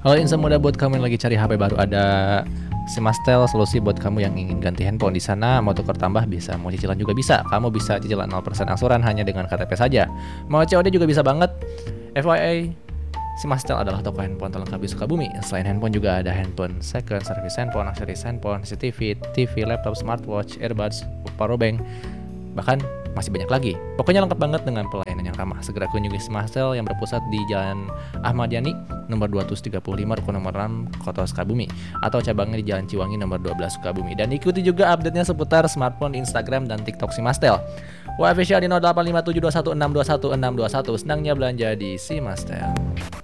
Halo Insan Muda, buat kamu yang lagi cari HP baru, ada Simastel, solusi buat kamu yang ingin ganti handphone. Di sana mau tukar tambah bisa, mau cicilan juga bisa. Kamu bisa cicilan 0% angsuran hanya dengan KTP saja. Mau COD juga bisa banget. FYI, Simastel adalah toko handphone terlengkap di Sukabumi. Selain handphone juga ada handphone second, service handphone, aksesoris handphone, CCTV, TV, laptop, smartwatch, earbuds, powerbank, bahkan masih banyak lagi. Pokoknya lengkap banget dengan pelayanan yang ramah. Segera kunjungi Simastel yang berpusat di Jalan Ahmad Yani nomor 235 Rukun nomor 6 Kota Sukabumi, atau cabangnya di Jalan Ciwangi nomor 12 Sukabumi. Dan ikuti juga update-nya seputar smartphone, Instagram, dan TikTok Simastel. Official di 085721621621. Senangnya belanja di Simastel.